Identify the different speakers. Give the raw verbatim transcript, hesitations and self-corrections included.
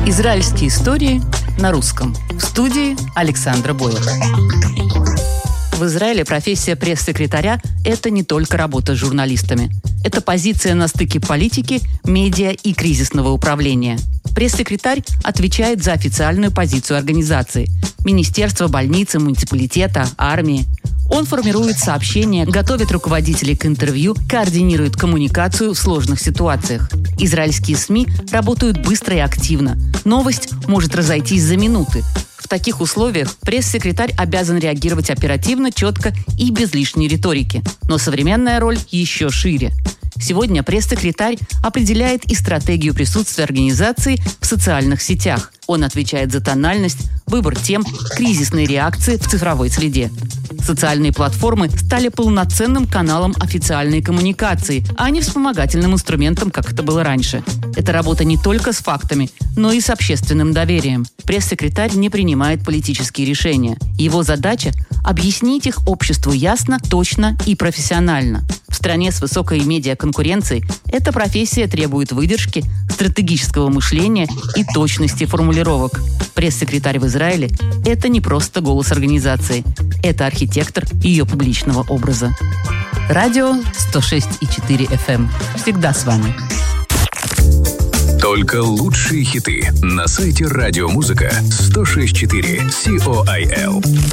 Speaker 1: Израильские истории на русском. В студии Александра Бойлер. В Израиле профессия пресс-секретаря – это не только работа с журналистами. Это позиция на стыке политики, медиа и кризисного управления. Пресс-секретарь отвечает за официальную позицию организации – министерства, больницы, муниципалитета, армии. Он формирует сообщения, готовит руководителей к интервью, координирует коммуникацию в сложных ситуациях. Израильские СМИ работают быстро и активно. Новость может разойтись за минуты. В таких условиях пресс-секретарь обязан реагировать оперативно, четко и без лишней риторики. Но современная роль еще шире. Сегодня пресс-секретарь определяет и стратегию присутствия организации в социальных сетях. Он отвечает за тональность, выбор тем, кризисные реакции в цифровой среде. Социальные платформы стали полноценным каналом официальной коммуникации, а не вспомогательным инструментом, как это было раньше. Это работа не только с фактами, но и с общественным доверием. Пресс-секретарь не принимает политические решения. Его задача – объяснить их обществу ясно, точно и профессионально. В стране с высокой медиаконкуренцией эта профессия требует выдержки, стратегического мышления и точности формулировок. Пресс-секретарь в Израиле – это не просто голос организации. Это архитектор ее публичного образа. Радио сто шесть и четыре эф эм. Всегда с вами.
Speaker 2: Только лучшие хиты на сайте радиомузыка сто шесть и четыре си о ай эл.